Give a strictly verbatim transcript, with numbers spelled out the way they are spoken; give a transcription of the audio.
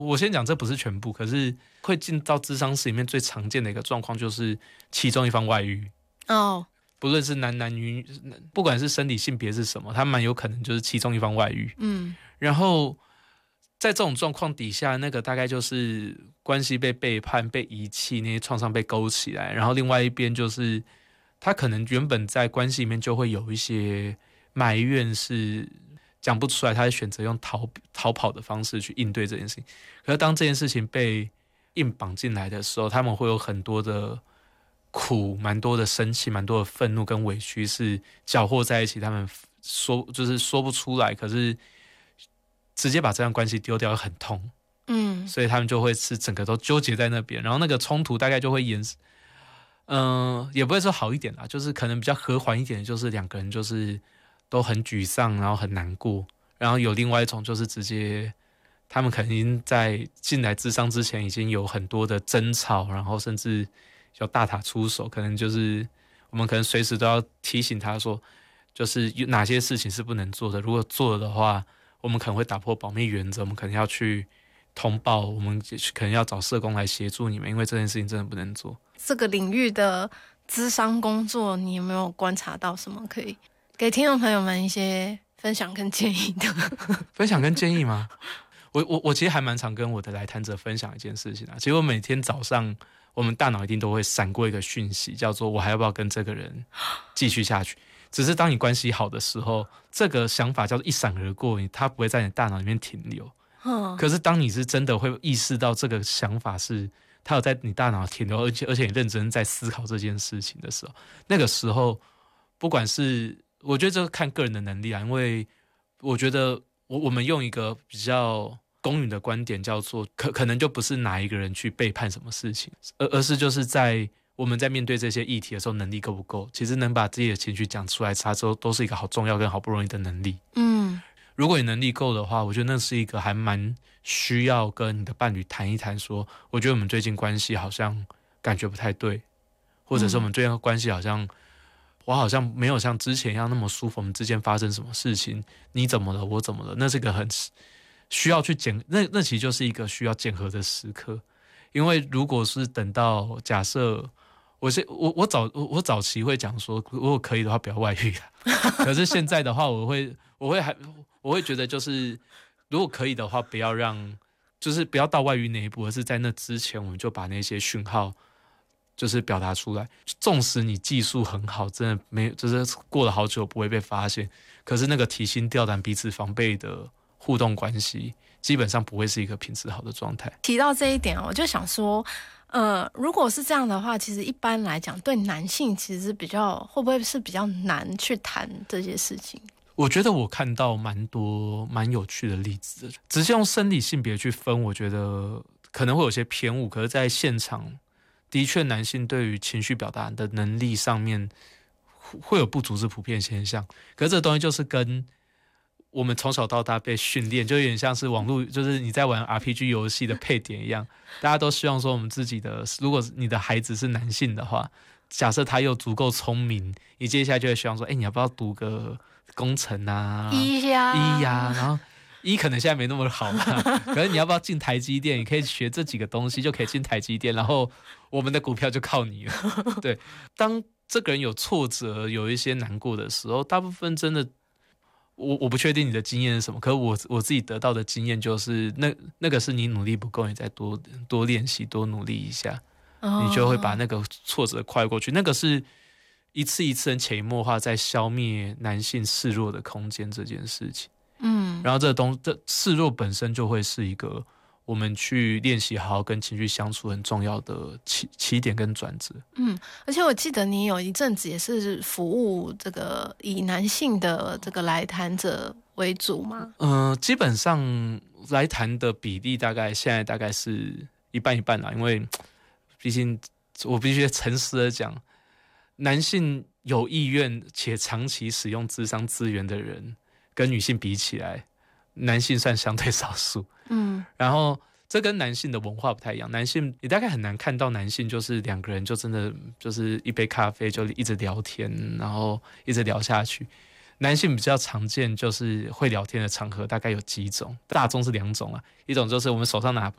我先讲这不是全部，可是会进到咨商室里面最常见的一个状况就是其中一方外遇哦， 不论是男男女，不管是生理性别是什么，他蛮有可能就是其中一方外遇。 嗯， 然后在这种状况底下，那个大概就是关系被背叛、被遗弃，那些创伤被勾起来，然后另外一边就是他可能原本在关系里面就会有一些埋怨是讲不出来，他会选择用逃逃跑的方式去应对这件事情。可是当这件事情被硬绑进来的时候，他们会有很多的苦，蛮多的生气，蛮多的愤怒跟委屈是搅和在一起，他们说就是说不出来，可是直接把这段关系丢掉很痛， 嗯， 所以他们就会是整个都纠结在那边，然后那个冲突大概就会延，嗯、呃，也不会说好一点啦，就是可能比较和缓一点的，就是两个人就是都很沮丧，然后很难过，然后有另外一种就是直接他们可能已经在进来咨商之前已经有很多的争吵，然后甚至有大打出手，可能就是我们可能随时都要提醒他说，就是有哪些事情是不能做的，如果做了的话，我们可能会打破保密原则，我们可能要去通报，我们可能要找社工来协助你们，因为这件事情真的不能做。 这个领域的咨商工作，你有没有观察到什么可以给听众朋友们一些分享跟建议的？ 分享跟建议吗？我我我其实还蛮常跟我的来谈者分享一件事情啊。其实我每天早上，我们大脑一定都会闪过一个讯息，叫做我还要不要跟这个人继续下去？只是当你关系好的时候，这个想法叫做一闪而过，它不会在你大脑里面停留。 嗯， 可是当你是真的会意识到这个想法是它有在你大脑停留，而且而且你认真在思考这件事情的时候，那个时候不管是我觉得这个看个人的能力啊，因为我觉得我我们用一个比较公允的观点叫做可可能就不是哪一个人去背叛什么事情，而而是就是在我们在面对这些议题的时候能力够不够，其实能把自己的情绪讲出来，它都都是一个好重要跟好不容易的能力。 嗯， 如果你能力够的话，我觉得那是一个还蛮需要跟你的伴侣谈一谈说，我觉得我们最近关系好像感觉不太对，或者是我们最近关系好像、嗯、我好像没有像之前一样那么舒服，我们之间发生什么事情，你怎么了我怎么了，那是一个很需要去检，那那其实就是一个需要检核的时刻。因为如果是等到假设我是我我早我我早期会讲说，如果可以的话不要外遇啊，可是现在的话，我会我会还我会觉得就是如果可以的话，不要让就是不要到外遇那一步，而是在那之前我们就把那些讯号就是表达出来。纵使你技术很好，真的没就是过了好久不会被发现，可是那个提心吊胆、彼此防备的互动关系，基本上不会是一个品质好的状态。 提到这一点，我就想说。呃，如果是这样的话，其实一般来讲，对男性其实比较会不会是比较难去谈这些事情？ 我觉得我看到蛮多蛮有趣的例子的，直接用生理性别去分，我觉得可能会有些偏误。可是，在现场的确，男性对于情绪表达的能力上面会有不足是普遍现象。可是这个东西就是跟我们从小到大被训练，就有点像是网络，就是你在玩 R P G 游戏的配点一样。大家都希望说，我们自己的，如果你的孩子是男性的话，假设他又足够聪明，你接下来就会希望说，哎、欸，你要不要读个工程啊？ 医呀， 医呀，然后医可能现在没那么好啦，可是你要不要进台积电？你可以学这几个东西就可以进台积电，然后我们的股票就靠你了。对，当这个人有挫折、有一些难过的时候，大部分真的。我我不确定你的经验是什么，可是我我自己得到的经验就是，那那个是你努力不够，你再多多练习，多努力一下，哦、你就会把那个挫折跨过去。那个是一次一次很潜移默化在消灭男性示弱的空间这件事情。嗯，然后这东这示弱本身就会是一个我们去练习好好跟情绪相处很重要的起起点跟转折。 嗯，而且我记得你有一阵子也是服务这个以男性的这个来谈者为主吗？ 嗯、呃，基本上来谈的比例大概现在大概是一半一半啦，因为毕竟我必须诚实的讲，男性有意愿且长期使用諮商资源的人，跟女性比起来，男性算相对少数。嗯，然后这跟男性的文化不太一样，男性你大概很难看到男性就是两个人就真的就是一杯咖啡就一直聊天，然后一直聊下去。男性比较常见就是会聊天的场合大概有几种，大宗是两种啊，一种就是我们手上拿